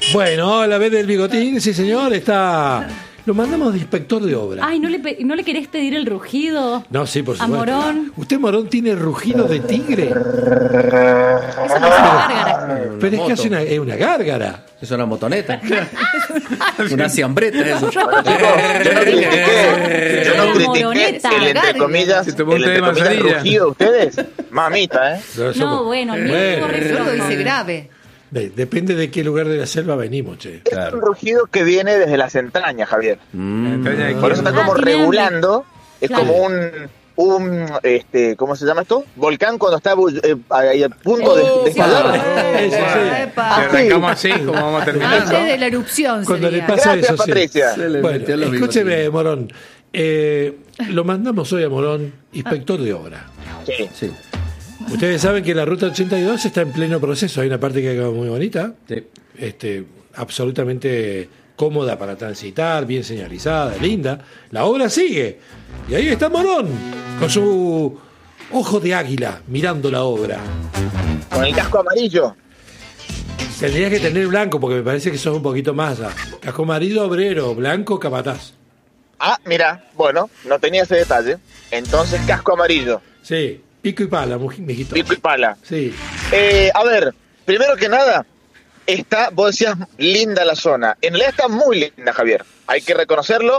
Bueno, la vez del bigotín, sí señor, está... Lo mandamos de inspector de obra. Ay, ¿no le querés pedir el rugido? No, sí, por A supuesto. Morón. ¿Usted, Morón, tiene rugido de tigre? Eso no es una gárgara. Pero es que hace una gárgara. Es una motoneta. Una siambreta eso. Bueno, chicos, yo no critiqué Moroneta. el entre comillas, Si te monté el entre de comillas manzanilla. rugido de ustedes. Mamita, ¿eh? No, bueno, el mío corre Solo flojo. dice grave. Depende de qué lugar de la selva venimos, che. Es un rugido que viene desde las entrañas, Javier. Entraña de Por eso está quién. como tiene hambre. regulando. Es Claro. como un ¿cómo se llama esto? Volcán cuando está ahí a punto de estallar. Eso, sí. Epa. Si arrancamos así, como vamos a terminar. Antes de la erupción Cuando le sería. pasa Gracias, eso, sí. Patricia. Se le Bueno, metió los escúcheme, bigotines. Morón. Lo mandamos hoy a Morón, inspector de obra. Sí. Sí, Ustedes saben que la ruta 82 está en pleno proceso. Hay una parte que queda muy bonita, sí. absolutamente cómoda para transitar, bien señalizada, linda. La obra sigue. Y ahí está Morón, con su ojo de águila, mirando la obra. Con el casco amarillo. Tendrías que tener blanco, porque me parece que sos un poquito más. Casco amarillo, obrero, blanco, capataz. Ah, mira, bueno, no tenía ese detalle. Entonces, casco amarillo, Sí, pico y pala, mijito. pico y pala. Sí, A ver, primero que nada, vos decías, linda la zona. En realidad está muy linda, Javier. Hay que reconocerlo.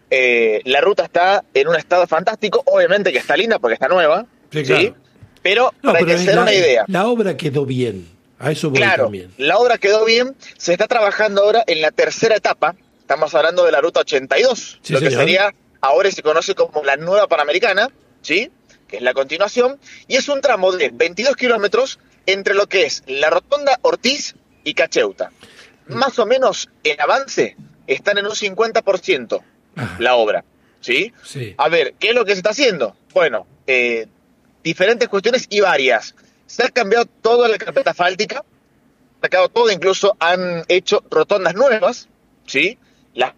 La ruta está en un estado fantástico. Obviamente que está linda porque está nueva. Sí, claro. Pero para que se den una idea. la obra quedó bien. A eso voy Claro, también. la obra quedó bien. Se está trabajando ahora en la tercera etapa. Estamos hablando de la ruta 82. Sí, lo que señor. sería, ahora se conoce como la nueva Panamericana, ¿sí? Que es la continuación. Y es un tramo de 22 kilómetros entre lo que es la Rotonda Ortiz y Cacheuta. Más o menos en avance están en un 50% Ajá. la obra, ¿sí? Sí. A ver, ¿qué es lo que se está haciendo? Bueno, diferentes cuestiones y varias. Se ha cambiado toda la carpeta asfáltica, han sacado todo, incluso han hecho rotondas nuevas, ¿sí? Las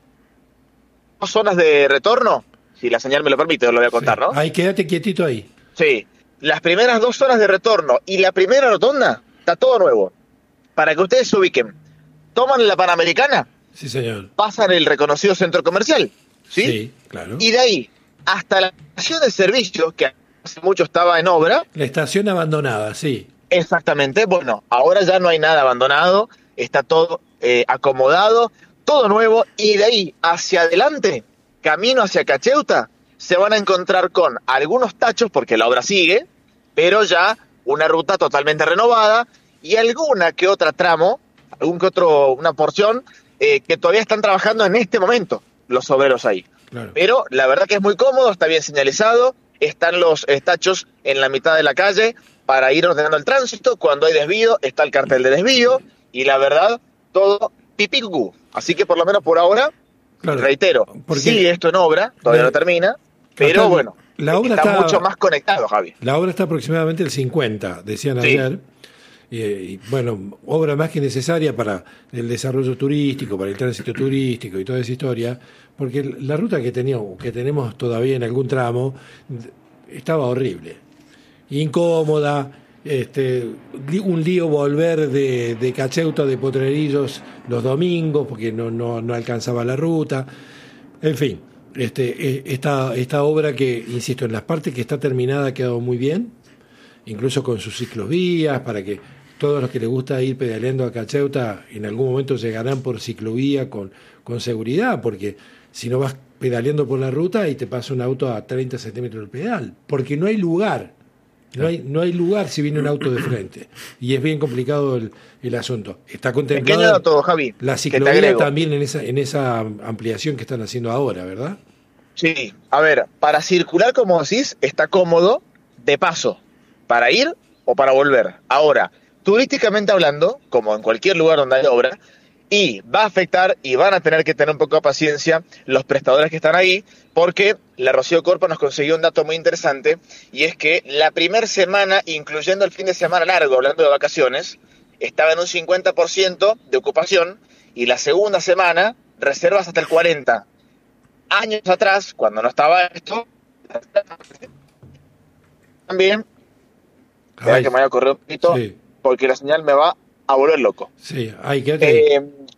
dos zonas de retorno, si la señal me lo permite, os lo voy a contar, Sí. ¿no? Ahí, quédate quietito ahí. Sí, las primeras dos zonas de retorno y la primera rotonda, está todo nuevo. Para que ustedes se ubiquen, toman la Panamericana, Sí, señor. pasan el reconocido centro comercial, ¿sí? Claro. Y de ahí hasta la estación de servicio, que hace mucho estaba en obra, La estación abandonada, sí. exactamente, bueno, ahora ya no hay nada abandonado, está todo acomodado, todo nuevo, y de ahí hacia adelante, camino hacia Cacheuta, se van a encontrar con algunos tachos, porque la obra sigue, pero ya una ruta totalmente renovada, y alguna que otra tramo, una porción, que todavía están trabajando en este momento, los obreros ahí. Claro. Pero la verdad que es muy cómodo, está bien señalizado, están los tachos en la mitad de la calle para ir ordenando el tránsito, cuando hay desvío está el cartel de desvío, y la verdad, todo pipicú. Así que por lo menos por ahora, Claro. reitero, Porque sigue esto en obra, todavía no termina, pero Total, bueno, la obra está está- mucho más conectado, Javi. La obra está aproximadamente el 50, decían Sí. ayer. Y bueno, obra más que necesaria para el desarrollo turístico, para el tránsito turístico y toda esa historia, porque la ruta que tenemos todavía en algún tramo, estaba horrible, incómoda, un lío volver de Cacheuta, de Potrerillos los domingos, porque no alcanzaba la ruta, en fin. Esta obra que, insisto, en las partes que está terminada ha quedado muy bien, incluso con sus ciclovías, para que todos los que les gusta ir pedaleando a Cacheuta en algún momento llegarán por ciclovía con seguridad, porque si no vas pedaleando por la ruta y te pasa un auto a 30 centímetros del pedal, porque no hay lugar, no hay lugar si viene un auto de frente, y es bien complicado el asunto. Está Pequeño contemplada dato, Javi, la que te ciclovía agrego. también en esa ampliación que están haciendo ahora, ¿verdad? Sí, a ver, para circular, como decís, está cómodo de paso, para ir o para volver. Ahora, turísticamente hablando, como en cualquier lugar donde hay obra, y va a afectar y van a tener que tener un poco de paciencia los prestadores que están ahí, porque la Rocío Corpo nos consiguió un dato muy interesante, y es que la primera semana, incluyendo el fin de semana largo, hablando de vacaciones, estaba en un 50% de ocupación, y la segunda semana, reservas hasta el 40%. Años atrás, cuando no estaba esto, también, espera Ay, que me voy a correr un poquito, sí. porque la señal me va a volver loco. Sí, quédate ahí.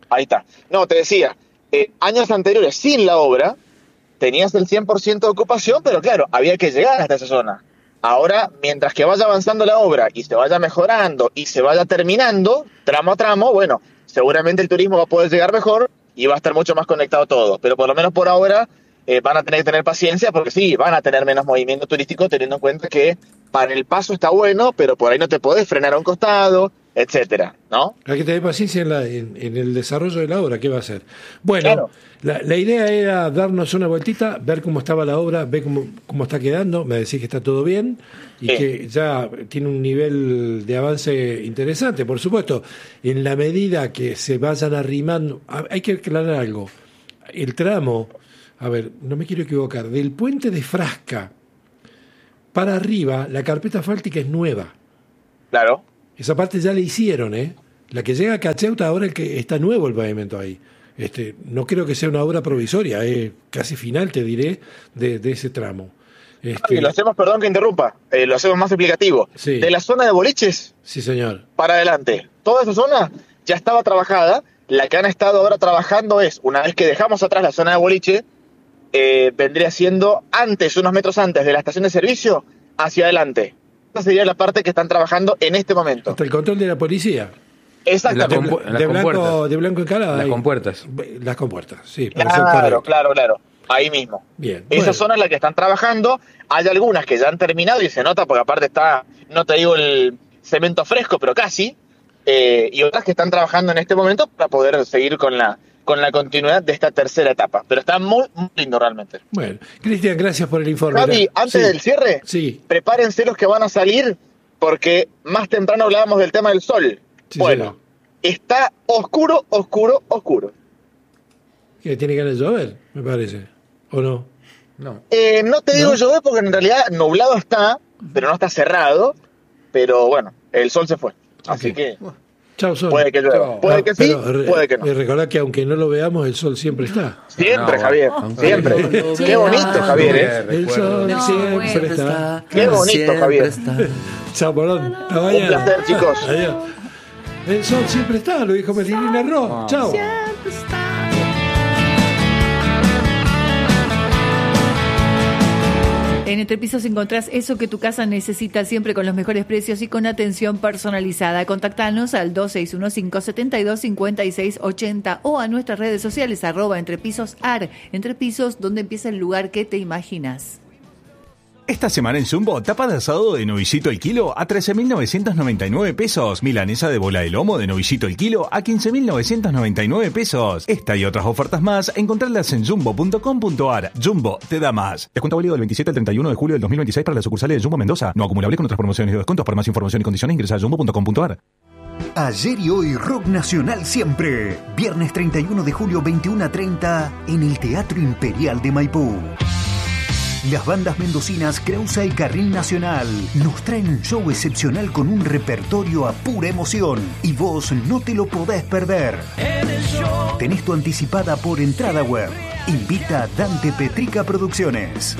Ahí está. No, te decía, años anteriores, sin la obra, tenías el 100% de ocupación, pero claro, había que llegar hasta esa zona. Ahora, mientras que vaya avanzando la obra y se vaya mejorando y se vaya terminando, tramo a tramo, bueno, seguramente el turismo va a poder llegar mejor y va a estar mucho más conectado todo. Pero por lo menos por ahora van a tener que tener paciencia porque sí, van a tener menos movimiento turístico teniendo en cuenta que para el paso está bueno, pero por ahí no te podés frenar a un costado, etcétera, ¿no? Hay que tener paciencia en el desarrollo de la obra, ¿qué va a hacer? Bueno, Claro. la idea era darnos una vueltita, ver cómo estaba la obra, ver cómo está quedando, me decís que está todo bien y Sí. que ya tiene un nivel de avance interesante, por supuesto, en la medida que se vayan arrimando, hay que aclarar algo, el tramo, a ver, no me quiero equivocar, del puente de Frasca para arriba, la carpeta asfáltica es nueva. Claro. Esa parte ya la hicieron, ¿eh? La que llega a Cacheuta ahora es que está nuevo el pavimento ahí. No creo que sea una obra provisoria, casi final, te diré, de ese tramo. Y lo hacemos, perdón que interrumpa, lo hacemos más explicativo. Sí. De la zona de boliches Sí, señor. para adelante, toda esa zona ya estaba trabajada. La que han estado ahora trabajando es, una vez que dejamos atrás la zona de boliche, vendría siendo antes, unos metros antes de la estación de servicio, hacia adelante. Esa sería la parte que están trabajando en este momento. Hasta el control de la policía. Exactamente. En las compuertas. De blanco encalada. Las ahí. compuertas. Las compuertas, sí. para ser correcto. Claro. Ahí mismo. Bien. Esa Bueno. zona es la que están trabajando. Hay algunas que ya han terminado y se nota porque aparte está, no te digo el cemento fresco, pero casi. Y otras que están trabajando en este momento para poder seguir con la continuidad de esta tercera etapa. Pero está muy, muy lindo realmente. Bueno, Cristian, gracias por el informe. Javi, antes Sí. del cierre, Sí. prepárense los que van a salir porque más temprano hablábamos del tema del sol. Sí, bueno, señor. está oscuro. Que tiene ganas de llover, me parece. ¿O no? No. No te digo llover porque en realidad nublado está, pero no está cerrado. Pero bueno, el sol se fue. Así Ok. que Chao, Sol. puede que llueva. Puede que sí, puede que no. Recordad que aunque no lo veamos, el sol siempre está. Siempre, No, Javier. aunque Siempre. no lo Qué bonito, veas. Javier, El sol No, siempre bueno. está. Qué bonito, Javier. Chao, Morón. Hasta Un mañana. placer, chicos. Adiós. El sol siempre está, lo dijo Medellín Arroz. Chao. En Entre Pisos encontrás eso que tu casa necesita siempre con los mejores precios y con atención personalizada. Contactanos al 2615-725680 o a nuestras redes sociales @entrepisosar. Entre Pisos, donde empieza el lugar que te imaginas. Esta semana en Jumbo, tapa de asado de novillito el kilo a 13.999 pesos. Milanesa de bola de lomo de novillito el kilo a 15.999 pesos. Esta y otras ofertas más, encontrarlas en jumbo.com.ar. Jumbo, te da más. Descuento válido del 27 al 31 de julio del 2026 para las sucursales de Jumbo Mendoza. No acumulable con otras promociones y descuentos. Para más información y condiciones ingresa a jumbo.com.ar. Ayer y hoy Rock Nacional siempre. Viernes 31 de julio 21:30 en el Teatro Imperial de Maipú. Las bandas mendocinas Creusa y Carril Nacional nos traen un show excepcional con un repertorio a pura emoción y vos no te lo podés perder. Tenés tu anticipada por entrada web. Invita Dante Petrica Producciones.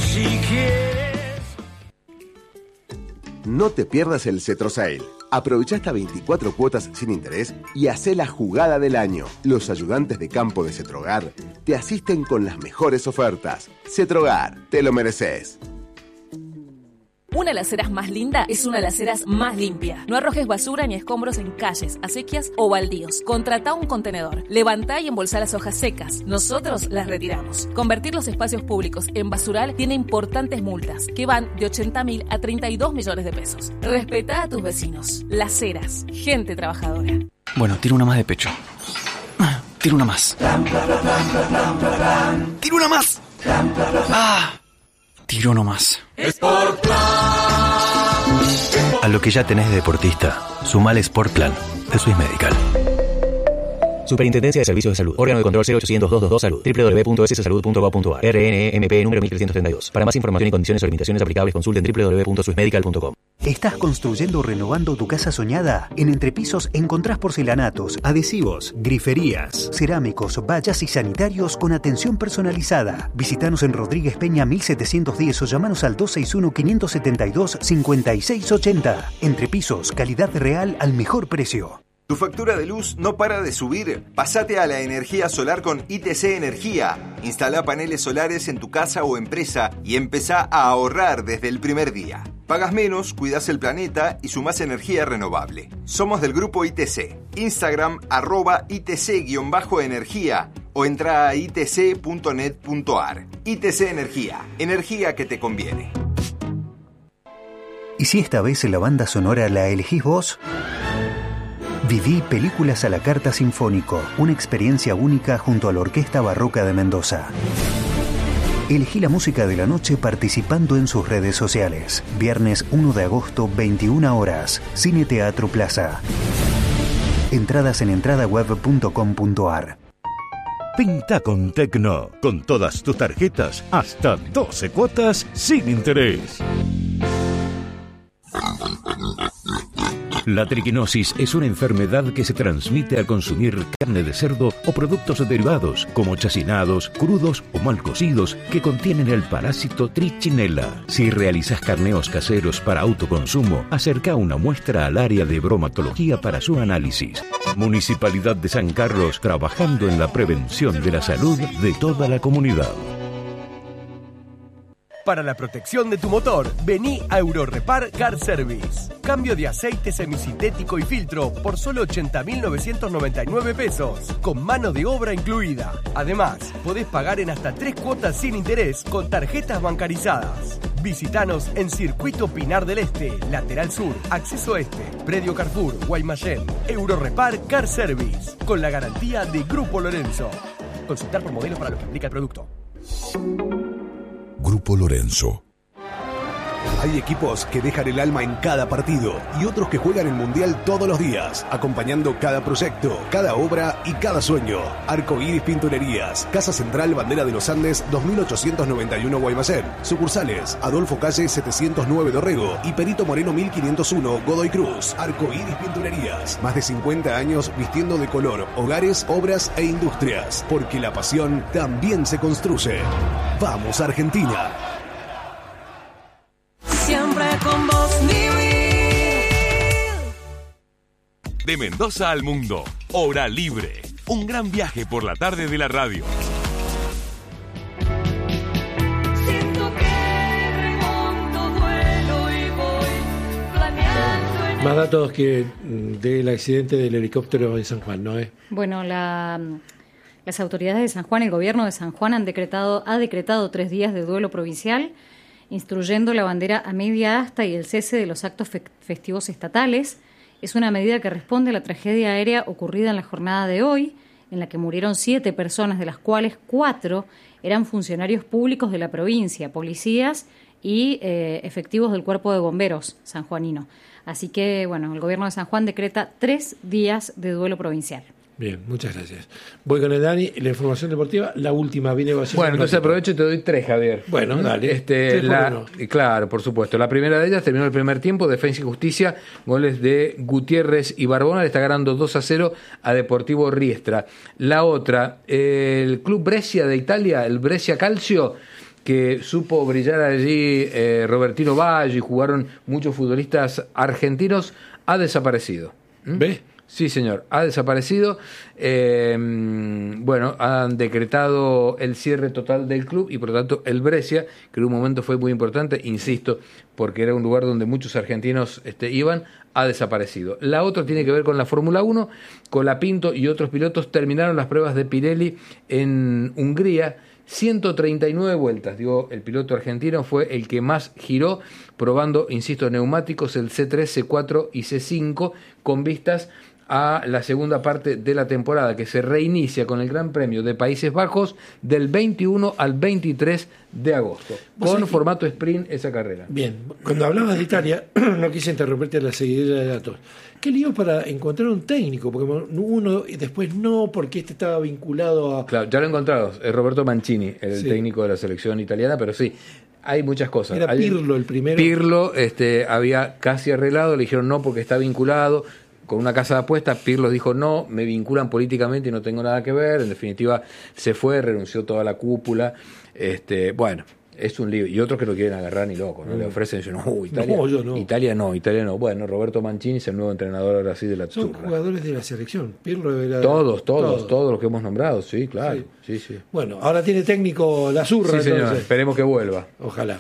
No te pierdas el Cetrosail. Aprovecha hasta 24 cuotas sin interés y hacé la jugada del año. Los ayudantes de campo de Cetrogar te asisten con las mejores ofertas. Cetrogar, te lo mereces. Una de las aceras más linda es una de las aceras más limpia. No arrojes basura ni escombros en calles, acequias o baldíos. Contratá un contenedor. Levantá y embolsá las hojas secas. Nosotros las retiramos. Convertir los espacios públicos en basural tiene importantes multas que van de 80.000 a 32 millones de pesos. Respetá a tus vecinos. Las Heras. Gente trabajadora. Bueno, tiro una más de pecho. Tiro una más. Tiro una más. Tiro no más. A lo que ya tenés de deportista, sumale Sportplan de Swiss Medical. Superintendencia de Servicios de Salud. Órgano de control 0800-222 Salud. www.sssalud.gov.ar. RNMP número 1332. Para más información y condiciones o limitaciones aplicables, consulten www.swissmedical.com. ¿Estás construyendo o renovando tu casa soñada? En Entrepisos encontrás porcelanatos, adhesivos, griferías, cerámicos, vallas y sanitarios con atención personalizada. Visítanos en Rodríguez Peña 1710 o llamanos al 261-572-5680. Entrepisos, calidad real al mejor precio. ¿Tu factura de luz no para de subir? Pásate a la energía solar con ITC Energía. Instala paneles solares en tu casa o empresa y empezá a ahorrar desde el primer día. Pagas menos, cuidas el planeta y sumás energía renovable. Somos del grupo ITC. Instagram @ITC_energía o entra a itc.net.ar. ITC Energía. Energía que te conviene. ¿Y si esta vez la banda sonora la elegís vos? Viví Películas a la Carta Sinfónico, una experiencia única junto a la Orquesta Barroca de Mendoza. Elegí la música de la noche participando en sus redes sociales. Viernes 1 de agosto, 21 horas. Cine Teatro Plaza. Entradas en entradaweb.com.ar. Pinta con Tecno, con todas tus tarjetas, hasta 12 cuotas sin interés. La triquinosis es una enfermedad que se transmite al consumir carne de cerdo o productos derivados, como chacinados, crudos o mal cocidos, que contienen el parásito Trichinella. Si realizas carneos caseros para autoconsumo, acerca una muestra al área de bromatología para su análisis. Municipalidad de San Carlos, trabajando en la prevención de la salud de toda la comunidad. Para la protección de tu motor, vení a Eurorepar Car Service. Cambio de aceite semisintético y filtro por solo 80.999 pesos, con mano de obra incluida. Además, podés pagar en hasta 3 cuotas sin interés con tarjetas bancarizadas. Visítanos en Circuito Pinar del Este, Lateral Sur, Acceso Este, Predio Carrefour, Guaymallén. Eurorepar Car Service, con la garantía de Grupo Lorenzo. Consultar por modelos para lo que implica el producto. Grupo Lorenzo. Hay equipos que dejan el alma en cada partido y otros que juegan el Mundial todos los días, acompañando cada proyecto, cada obra y cada sueño. Arcoíris Pinturerías, Casa Central Bandera de los Andes 2891 Guaymallén. Sucursales Adolfo Calle 709 Dorrego y Perito Moreno 1501 Godoy Cruz. Arcoíris Pinturerías, más de 50 años vistiendo de color hogares, obras e industrias, porque la pasión también se construye. ¡Vamos, Argentina! Siempre con vos, De Mendoza al mundo, Hora Libre. Un gran viaje por la tarde de la radio. Siento que remonto vuelo y voy planeando. Más datos que del accidente del helicóptero en San Juan, ¿no es? Bueno, las autoridades de San Juan, el gobierno de San Juan ha decretado 3 días de duelo provincial, instruyendo la bandera a media asta y el cese de los actos festivos estatales. Es una medida que responde a la tragedia aérea ocurrida en la jornada de hoy, en la que murieron 7 personas, de las cuales 4 eran funcionarios públicos de la provincia, policías y efectivos del Cuerpo de Bomberos sanjuanino. Así que, bueno, el gobierno de San Juan decreta 3 días de duelo provincial. Bien, muchas gracias. Voy con el Dani, la información deportiva, la última, viene vacía. Bueno, entonces aprovecho y te doy 3, Javier. Bueno, dale. Claro, por supuesto. La primera de ellas terminó el primer tiempo, Defensa y Justicia, goles de Gutiérrez y Barbona, le está ganando 2-0 a Deportivo Riestra. La otra, el Club Brescia de Italia, el Brescia Calcio, que supo brillar allí Robertino Baggio y jugaron muchos futbolistas argentinos, ha desaparecido. ¿Ve? Sí, señor, ha desaparecido. Bueno, han decretado el cierre total del club y por lo tanto el Brescia, que en un momento fue muy importante, insisto, porque era un lugar donde muchos argentinos iban, ha desaparecido. La otra tiene que ver con la Fórmula 1. Colapinto y otros pilotos terminaron las pruebas de Pirelli en Hungría. 139 vueltas, el piloto argentino fue el que más giró, probando, insisto, neumáticos, el C3, C4 y C5, con vistas a la segunda parte de la temporada, que se reinicia con el Gran Premio de Países Bajos del 21 al 23 de agosto, con formato sprint esa carrera. Bien, cuando hablabas de Italia, no quise interrumpirte la seguidilla de datos. ¿Qué lío para encontrar un técnico? Porque uno y después no, porque estaba vinculado a... Claro, ya lo he encontrado, es Roberto Mancini, el técnico de la selección italiana, pero sí, hay muchas cosas. Era Pirlo el primero. Pirlo había casi arreglado, le dijeron no porque está vinculado con una casa de apuestas. Pirlo dijo no, me vinculan políticamente y no tengo nada que ver. En definitiva se fue, renunció toda la cúpula. Bueno, Es un lío. Y otros que lo quieren agarrar ni loco, ¿no? Le ofrecen, dicen, Italia. No, yo no. Italia no. Bueno, Roberto Mancini es el nuevo entrenador ahora sí de la Son Azzurra. jugadores de la selección. Pirlo era... Todos los que hemos nombrado, sí, claro. Sí. Bueno, ahora tiene técnico la Azzurra. Sí, señor. Entonces. Esperemos que vuelva. Ojalá.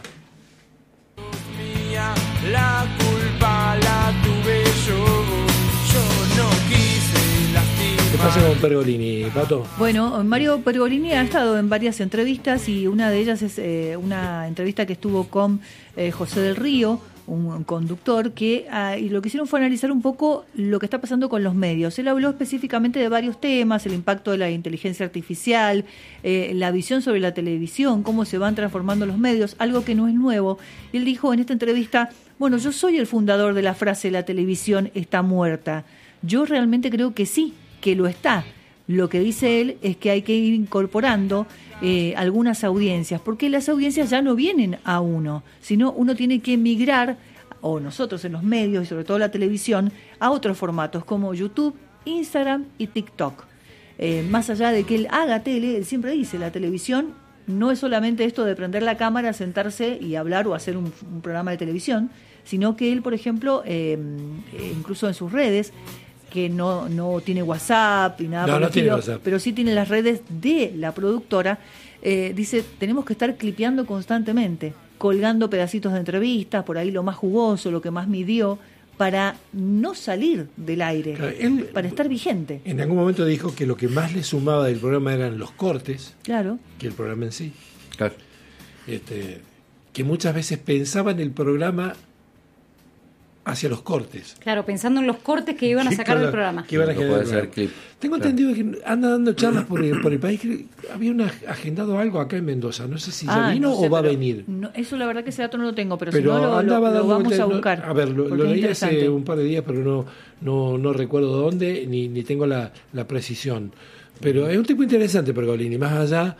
La culpa la tuve yo no quise lastimar. ¿Qué pasa con Pergolini, Pato? Bueno, Mario Pergolini ha estado en varias entrevistas y una de ellas es una entrevista que estuvo con José del Río, un conductor, que y lo que hicieron fue analizar un poco lo que está pasando con los medios. Él habló específicamente de varios temas, el impacto de la inteligencia artificial, la visión sobre la televisión, cómo se van transformando los medios, algo que no es nuevo. Y él dijo en esta entrevista, bueno, yo soy el fundador de la frase la televisión está muerta. Yo realmente creo que sí, que lo está. Lo que dice él es que hay que ir incorporando algunas audiencias, porque las audiencias ya no vienen a uno, sino uno tiene que migrar, o nosotros en los medios y sobre todo la televisión, a otros formatos como YouTube, Instagram y TikTok. Más allá de que él haga tele, él siempre dice, la televisión no es solamente esto de prender la cámara, sentarse y hablar o hacer un programa de televisión, sino que él, por ejemplo, incluso en sus redes, que no tiene WhatsApp y nada por el estilo, pero sí tiene las redes de la productora, dice, tenemos que estar clipeando constantemente, colgando pedacitos de entrevistas, por ahí lo más jugoso, lo que más midió, para no salir del aire, claro, para estar vigente. En algún momento dijo que lo que más le sumaba del programa eran los cortes, claro, que el programa en sí. Claro. Que muchas veces pensaba en el programa hacia los cortes. Claro, pensando en los cortes que iban a sacar del programa. Que iban a quedar Tengo entendido que anda dando charlas por el país, que había agendado algo acá en Mendoza. No sé si ya vino o va a venir. No, eso la verdad que ese dato no lo tengo, pero si no lo vamos a buscar. A ver, lo leí hace un par de días, pero no recuerdo dónde, ni tengo la precisión. Pero es un tipo interesante, Pergolini, más allá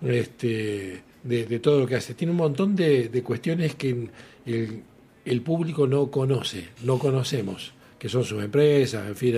de todo lo que hace. Tiene un montón de cuestiones que el público no conocemos, que son sus empresas, en fin,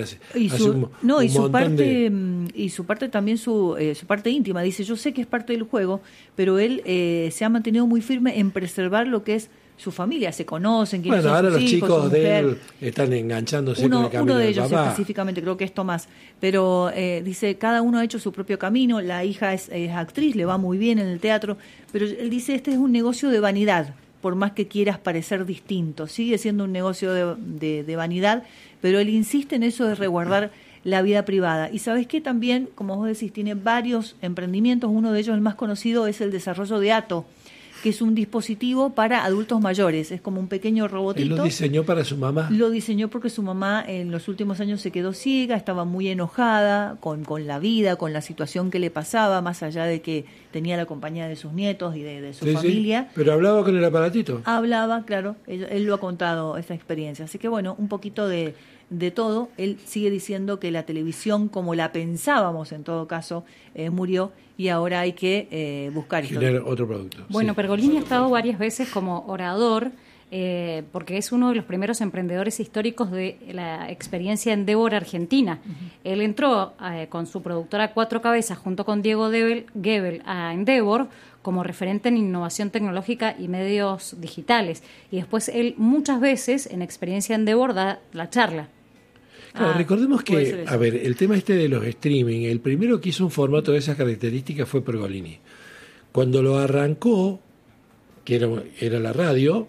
su parte también su parte íntima. Dice, yo sé que es parte del juego, pero él se ha mantenido muy firme en preservar lo que es su familia, se conocen, quiénes son ahora sus los hijos, chicos de él están enganchándose con el camino uno de del ellos papá. específicamente, creo que es Tomás, pero dice, cada uno ha hecho su propio camino, la hija es actriz, le va muy bien en el teatro, pero él dice, este es un negocio de vanidad, por más que quieras parecer distinto, sigue siendo un negocio de vanidad, pero él insiste en eso de resguardar la vida privada. Y sabes que también, como vos decís, tiene varios emprendimientos, uno de ellos, el más conocido, es el desarrollo de Ato, que es un dispositivo para adultos mayores, es como un pequeño robotito. ¿Él lo diseñó para su mamá? Lo diseñó porque su mamá en los últimos años se quedó ciega, estaba muy enojada con la vida, con la situación que le pasaba, más allá de que tenía la compañía de sus nietos y de su familia. Sí. Pero hablaba con el aparatito. Hablaba, claro, él lo ha contado, esta experiencia. Así que bueno, un poquito de todo. Él sigue diciendo que la televisión, como la pensábamos en todo caso, murió y ahora hay que buscar otro producto. Bueno, Pergolini ha estado varias veces como orador, porque es uno de los primeros emprendedores históricos de la experiencia Endeavor Argentina. Él entró con su productora Cuatro Cabezas junto con Diego Gebel a Endeavor como referente en innovación tecnológica y medios digitales. Y después él muchas veces en experiencia Endeavor da la charla. Claro, recordemos que, a ver, el tema de los streaming, el primero que hizo un formato de esas características fue Pergolini. Cuando lo arrancó, que era la radio,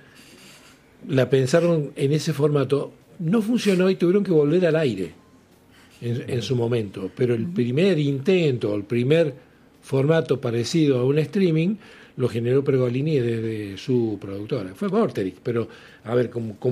la pensaron en ese formato, no funcionó y tuvieron que volver al aire en su momento. Pero el primer intento, el primer formato parecido a un streaming, lo generó Pergolini desde su productora. Fue Vorterix, pero, a ver,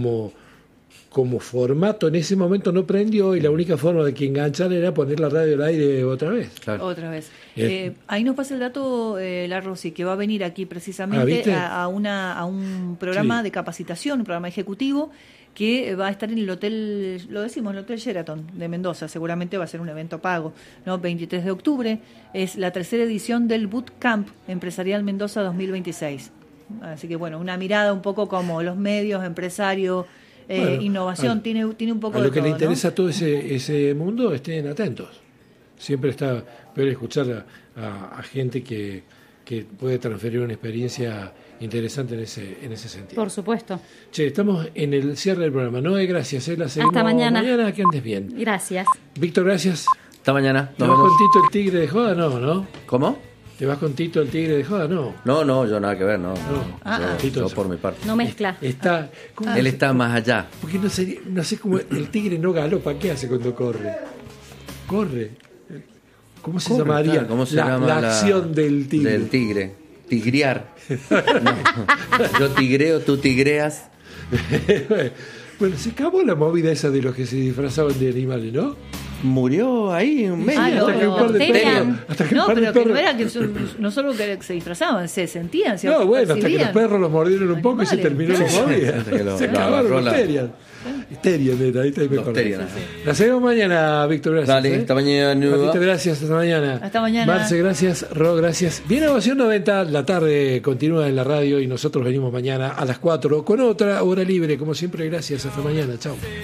como formato en ese momento no prendió y la única forma de que enganchar era poner la radio al aire otra vez. Claro. Otra vez. Ahí nos pasa el dato, la Rosy, que va a venir aquí precisamente a un programa de capacitación, un programa ejecutivo que va a estar en el hotel, lo decimos, el Hotel Sheraton de Mendoza. Seguramente va a ser un evento pago, ¿no? 23 de octubre es la tercera edición del Bootcamp Empresarial Mendoza 2026. Así que bueno, una mirada un poco como los medios, empresarios, innovación, tiene un poco de todo. A lo que le interesa a todo ese mundo, estén atentos. Siempre está peor escuchar a gente que que puede transferir una experiencia interesante en ese sentido. Por supuesto. Che, estamos en el cierre del programa. Noé, gracias. La seguimos hasta mañana. Mañana, que andes bien. Gracias. Víctor, gracias. Hasta mañana. ¿Te vas con Tito el Tigre de Joda? No. ¿Cómo? ¿Te vas con Tito el Tigre de Joda? No. No, yo nada que ver, no. Tito, yo por mi parte. No mezcla. Él está más allá. Porque no sé cómo el tigre no galopa. ¿Qué hace cuando corre? Corre. ¿Cómo se llamaría? Claro, ¿cómo se llama la acción del tigre? Del tigre. Tigrear. No. Yo tigreo, tú tigreas. Bueno, se acabó la movida esa de los que se disfrazaban de animales, ¿no? Murió ahí un mes. Hasta que un par de perros. No, pero que no era que no solo que se disfrazaban, se sentían. No, bueno, hasta que los perros los mordieron un poco y se terminó la movida. Se acabaron los Terian. Terian era, ahí me acordé. La seguimos mañana, Víctor, gracias. Dale, hasta mañana. Patito, gracias, hasta mañana. Hasta mañana. Marce, gracias. Ro, gracias. Bien, Ovación 90, la tarde continúa en la radio y nosotros venimos mañana a las 4 con otra hora libre. Como siempre, gracias. Hasta mañana. Chao.